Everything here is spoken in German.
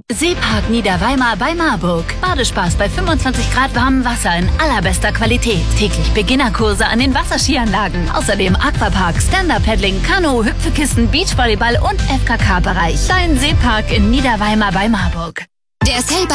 Seepark Niederweimar bei Marburg. Badespaß bei 25 Grad warmem Wasser in allerbester Qualität. Täglich Beginnerkurse an den Wasserskianlagen. Außerdem Aquapark, Stand-Up-Paddling, Kanu, Hüpfekissen, Beachvolleyball und FKK-Bereich. Dein Seepark in Niederweimar bei Marburg. Der Sale